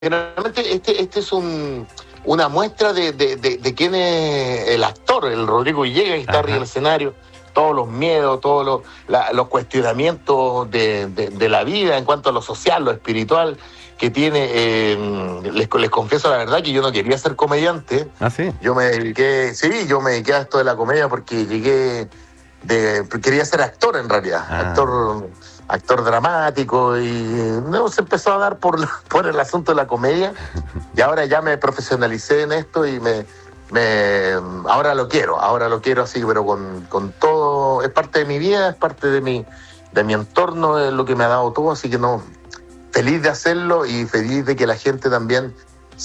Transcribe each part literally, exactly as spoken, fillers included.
realmente este, este es un, una muestra de, de, de, de quién es el actor, el Rodrigo Villegas, que está arriba del escenario, todos los miedos, todos los, la, los cuestionamientos de, de, de la vida en cuanto a lo social, lo espiritual que tiene. Eh, les, les confieso la verdad que yo no quería ser comediante. ¿Ah, sí? Yo me dediqué, sí, yo me dediqué a esto de la comedia porque llegué de, quería ser actor en realidad, ah. actor... actor dramático, y no, se empezó a dar por, por el asunto de la comedia, y ahora ya me profesionalicé en esto y me, me ahora lo quiero, ahora lo quiero así, pero con, con todo, es parte de mi vida, es parte de mi, de mi entorno, es lo que me ha dado todo, así que no, feliz de hacerlo y feliz de que la gente también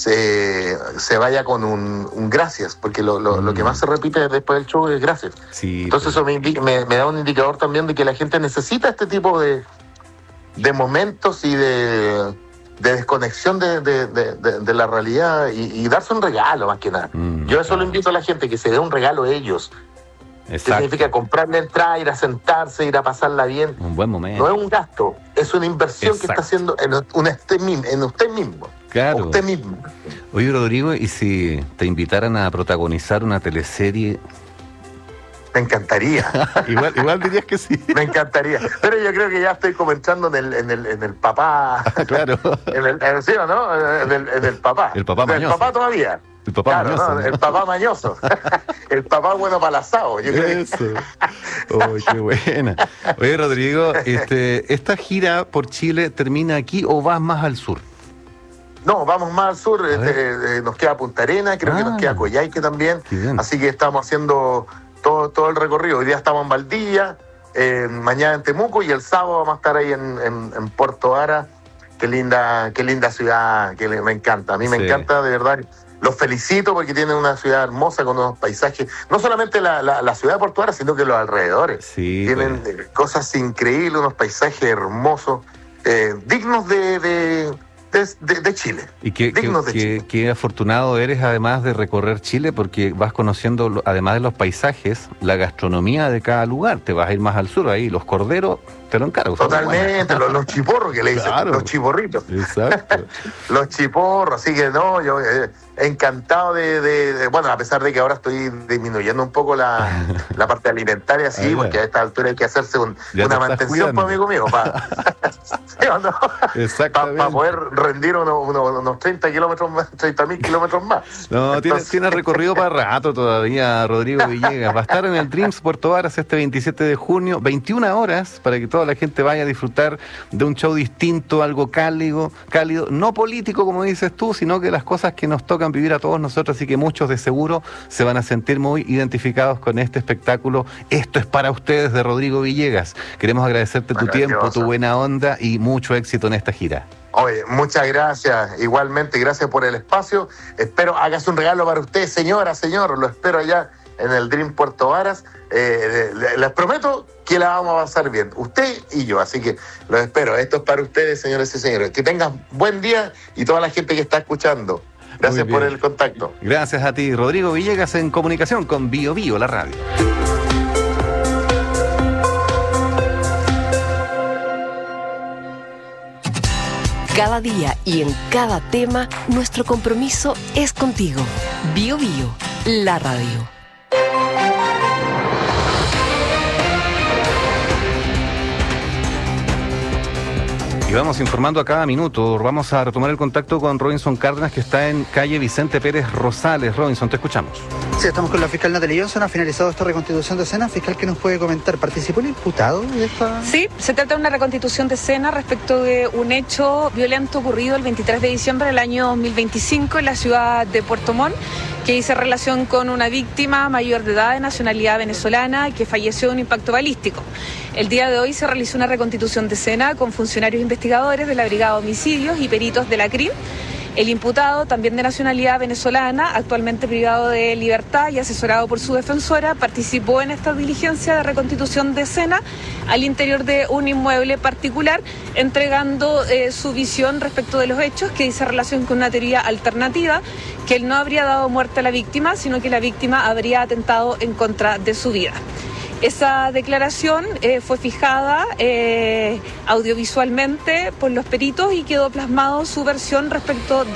se, se vaya con un, un gracias, porque lo, lo, mm. lo que más se repite después del show es gracias. Sí, Entonces eso me, indica, me, me da un indicador también de que la gente necesita este tipo de, de momentos y de, de desconexión de, de, de, de, de la realidad y, y darse un regalo más que nada. Mm, Yo eso claro. lo invito a la gente, que se dé un regalo a ellos. Exacto. Que significa comprar la entrada, ir a sentarse, ir a pasarla bien. Un buen momento. No es un gasto, es una inversión Exacto. que está haciendo en, una, en usted mismo. Claro. Usted mismo. Oye, Rodrigo, ¿y si te invitaran a protagonizar una teleserie? Me encantaría. igual, igual dirías que sí. Me encantaría. Pero yo creo que ya estoy comentando en el, en el, en el papá. Claro. En el, en, ¿sí o no? En el, en el papá. El papá mañoso. El papá todavía. El papá claro, mañoso. ¿no? El papá mañoso. El papá bueno para el asado. Yo creo Eso. Oh, qué buena. Oye, Rodrigo, este, ¿esta gira por Chile termina aquí o vas más al sur? No, vamos más al sur, este, eh, nos queda Punta Arenas, creo ah, que nos queda Coyhaique también, así que estamos haciendo todo, todo el recorrido. Hoy día estamos en Valdivia, eh, mañana en Temuco y el sábado vamos a estar ahí en, en, en Puerto Varas. Qué linda, qué linda ciudad, que me encanta, a mí me sí. encanta, de verdad. Los felicito porque tienen una ciudad hermosa con unos paisajes, no solamente la, la, la ciudad de Puerto Varas, sino que los alrededores. Sí, tienen pues. cosas increíbles, unos paisajes hermosos, eh, dignos de... de De, de, de Chile. Y qué, qué, de qué, Chile. qué afortunado eres, además de recorrer Chile, porque vas conociendo, además de los paisajes, la gastronomía de cada lugar. Te vas a ir más al sur, ahí los corderos te lo encargo. Totalmente, los, los chiporros que le dicen, claro. los chiporritos. Exacto. Los chiporros, así que no, yo eh, encantado de, de, de, bueno, a pesar de que ahora estoy disminuyendo un poco la, la parte alimentaria, sí, porque a esta altura hay que hacerse un, una mantención para amigo mío, para ¿sí no? pa, pa poder rendir unos, unos, unos treinta kilómetros más, treinta mil kilómetros más. No, Entonces... tienes, tienes recorrido para rato todavía, Rodrigo Villegas. Va a estar en el Dreams Puerto Varas este veintisiete de junio, veintiuna horas, para que toda la gente vaya a disfrutar de un show distinto, algo cálido, cálido, no político como dices tú, sino que las cosas que nos tocan vivir a todos nosotros, así que muchos de seguro se van a sentir muy identificados con este espectáculo. Esto es para ustedes, de Rodrigo Villegas. Queremos agradecerte tu tiempo, tu buena onda y mucho éxito en esta gira. Oye, muchas gracias, igualmente, gracias por el espacio. Espero hagas un regalo para usted, señora, señor, lo espero allá en el Dream Puerto Varas. Eh, les prometo que la vamos a pasar bien, usted y yo, así que los espero. Esto es para ustedes, señores y señores. Que tengan buen día y toda la gente que está escuchando. Gracias por el contacto. Gracias a ti, Rodrigo Villegas, en comunicación con Bio Bio, la radio. Cada día y en cada tema, nuestro compromiso es contigo. Bio Bio, la radio. Y vamos informando a cada minuto. Vamos a retomar el contacto con Robinson Cárdenas, que está en calle Vicente Pérez Rosales. Robinson, te escuchamos. Sí, estamos con la fiscal Natalia Johnson. Ha finalizado esta reconstitución de escena. Fiscal, ¿qué nos puede comentar? ¿Participó el imputado de esta...? Sí, se trata de una reconstitución de escena respecto de un hecho violento ocurrido el veintitrés de diciembre del año dos mil veinticinco en la ciudad de Puerto Montt, que hizo relación con una víctima mayor de edad de nacionalidad venezolana que falleció de un impacto balístico. El día de hoy se realizó una reconstitución de escena con funcionarios investigadores de la Brigada de Homicidios y peritos de la C R I M. El imputado, también de nacionalidad venezolana, actualmente privado de libertad y asesorado por su defensora, participó en esta diligencia de reconstitución de escena al interior de un inmueble particular, entregando eh, su visión respecto de los hechos, que dice relación con una teoría alternativa, que él no habría dado muerte a la víctima, sino que la víctima habría atentado en contra de su vida. Esa declaración eh, fue fijada eh, audiovisualmente por los peritos y quedó plasmado su versión respecto de